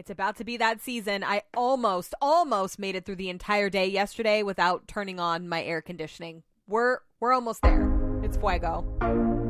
It's about to be that season. I almost made it through the entire day yesterday without turning on my air conditioning. We're almost there. It's fuego.